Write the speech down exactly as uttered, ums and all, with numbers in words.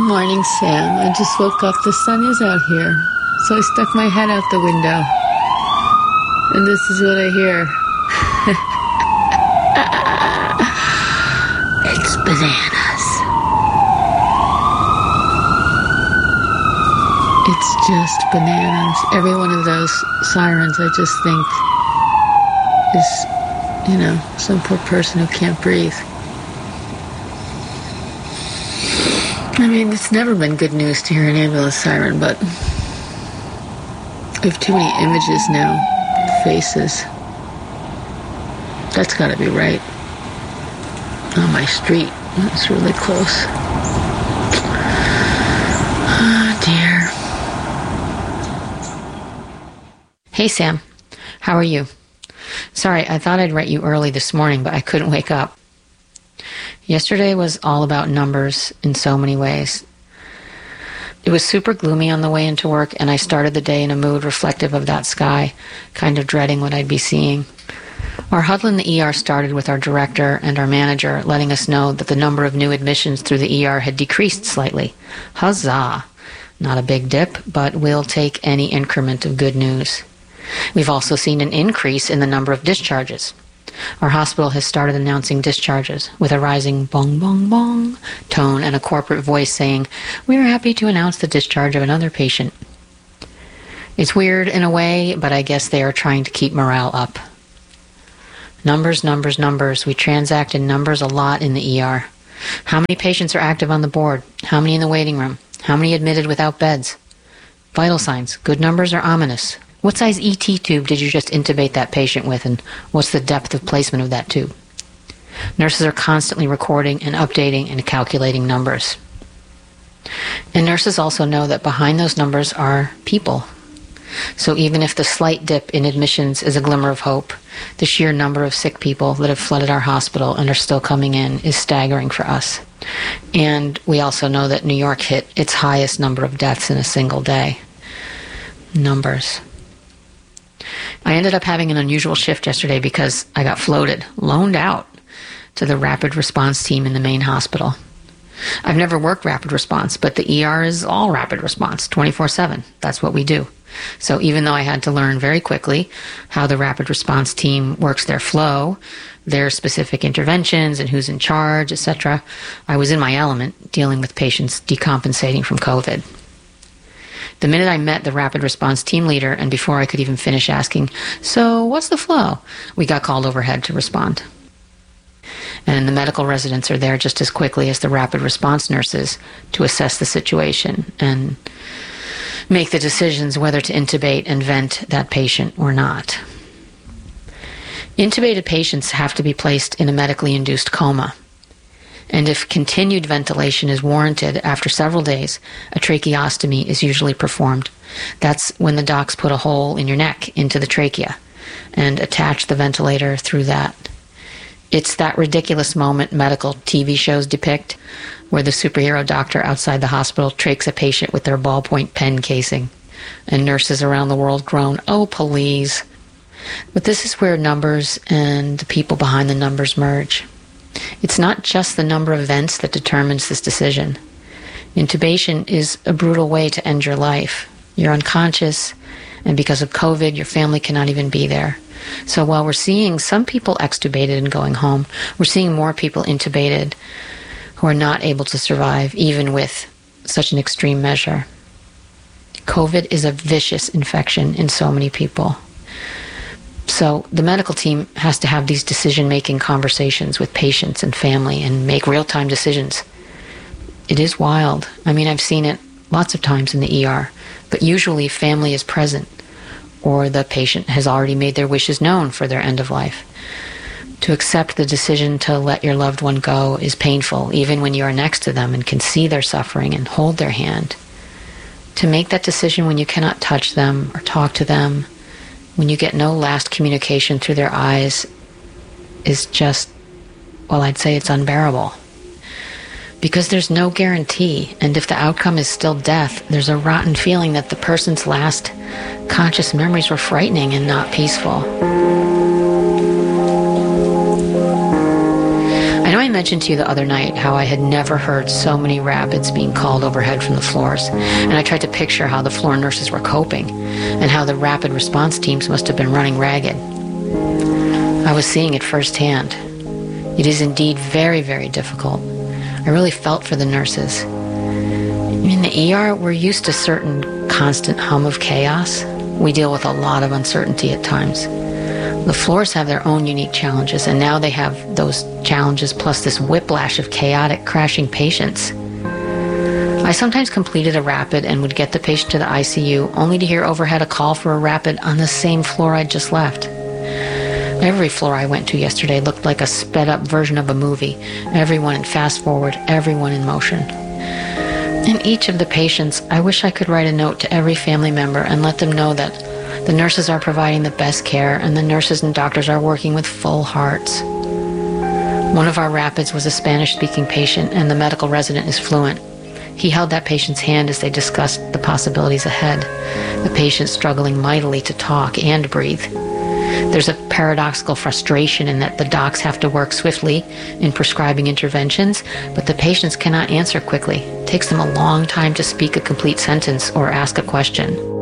morning, Sam. I just woke up. The sun is out here. So I stuck my head out the window. And this is what I hear. It's bananas. It's just bananas. Every one of those sirens, I just think, is, you know, some poor person who can't breathe. I mean, it's never been good news to hear an ambulance siren, but we have too many images now, faces. That's got to be right. On my street. That's really close. Oh, dear. Hey, Sam. How are you? Sorry, I thought I'd write you early this morning, but I couldn't wake up. Yesterday was all about numbers in so many ways. It was super gloomy on the way into work, and I started the day in a mood reflective of that sky, kind of dreading what I'd be seeing. Our huddle in the E R started with our director and our manager letting us know that the number of new admissions through the E R had decreased slightly. Huzzah! Not a big dip, but we'll take any increment of good news. We've also seen an increase in the number of discharges. Our hospital has started announcing discharges with a rising bong bong bong tone and a corporate voice saying, "We are happy to announce the discharge of another patient." It's weird in a way, but I guess they are trying to keep morale up. Numbers, numbers, numbers. We transact in numbers a lot in the E R. How many patients are active on the board? How many in the waiting room? How many admitted without beds? Vital signs. Good numbers or ominous? What size E T tube did you just intubate that patient with, and what's the depth of placement of that tube? Nurses are constantly recording and updating and calculating numbers. And nurses also know that behind those numbers are people. So even if the slight dip in admissions is a glimmer of hope, the sheer number of sick people that have flooded our hospital and are still coming in is staggering for us. And we also know that New York hit its highest number of deaths in a single day. Numbers. I ended up having an unusual shift yesterday because I got floated, loaned out, to the rapid response team in the main hospital. I've never worked rapid response, but the E R is all rapid response, twenty-four seven. That's what we do. So even though I had to learn very quickly how the rapid response team works their flow, their specific interventions and who's in charge, et cetera, I was in my element dealing with patients decompensating from COVID. The minute I met the rapid response team leader, and before I could even finish asking, "So what's the flow?" we got called overhead to respond. And the medical residents are there just as quickly as the rapid response nurses to assess the situation and make the decisions whether to intubate and vent that patient or not. Intubated patients have to be placed in a medically induced coma. And if continued ventilation is warranted after several days, a tracheostomy is usually performed. That's when the docs put a hole in your neck into the trachea and attach the ventilator through that. It's that ridiculous moment medical T V shows depict where the superhero doctor outside the hospital trachs a patient with their ballpoint pen casing, and nurses around the world groan, "Oh, please." But this is where numbers and the people behind the numbers merge. It's not just the number of vents that determines this decision. Intubation is a brutal way to end your life. You're unconscious, and because of COVID, your family cannot even be there. So while we're seeing some people extubated and going home, we're seeing more people intubated who are not able to survive, even with such an extreme measure. COVID is a vicious infection in so many people. So the medical team has to have these decision-making conversations with patients and family and make real-time decisions. It is wild. I mean, I've seen it lots of times in the E R, but usually family is present or the patient has already made their wishes known for their end of life. To accept the decision to let your loved one go is painful, even when you are next to them and can see their suffering and hold their hand. To make that decision when you cannot touch them or talk to them, when you get no last communication through their eyes, is just, well, I'd say it's unbearable. Because there's no guarantee, and if the outcome is still death, there's a rotten feeling that the person's last conscious memories were frightening and not peaceful. I know I I mentioned to you the other night how I had never heard so many rapids being called overhead from the floors, and I tried to picture how the floor nurses were coping, and how the rapid response teams must have been running ragged. I was seeing it firsthand. It is indeed very, very difficult. I really felt for the nurses. In the E R, we're used to certain constant hum of chaos. We deal with a lot of uncertainty at times. The floors have their own unique challenges, and now they have those challenges plus this whiplash of chaotic, crashing patients. I sometimes completed a rapid and would get the patient to the I C U only to hear overhead a call for a rapid on the same floor I'd just left. Every floor I went to yesterday looked like a sped-up version of a movie. Everyone in fast forward, everyone in motion. In each of the patients, I wish I could write a note to every family member and let them know that the nurses are providing the best care and the nurses and doctors are working with full hearts. One of our rapids was a Spanish-speaking patient, and the medical resident is fluent. He held that patient's hand as they discussed the possibilities ahead, the patient struggling mightily to talk and breathe. There's a paradoxical frustration in that the docs have to work swiftly in prescribing interventions, but the patients cannot answer quickly. It takes them a long time to speak a complete sentence or ask a question.